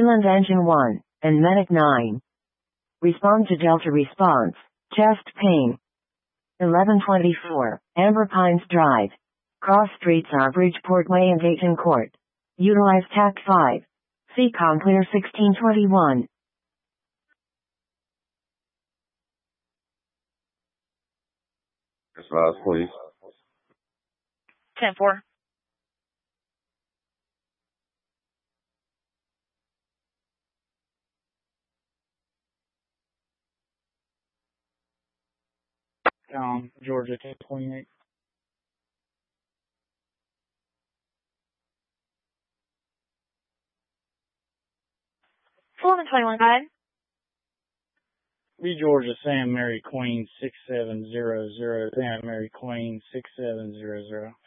Leland Engine 1, and Medic 9. Respond to Delta response. Chest pain. 1124, Amber Pines Drive. Cross streets are Bridgeport Way and Dayton Court. Utilize TAC 5. CCOM clear 1621. Advise, please. 10-4. Georgia 1028. Fulham 21, go ahead. B Georgia Sam Mary Queen 6700. Sam Mary Queen 6700.